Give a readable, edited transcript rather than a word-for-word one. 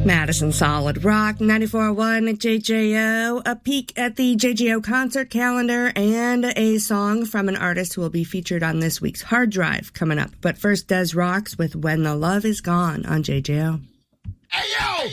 Madison Solid Rock 94.1 at JJO, a peek at the JJO concert calendar, and a song from an artist who will be featured on this week's Hard Drive coming up. But first, Des Rocks with When the Love Is Gone on JJO.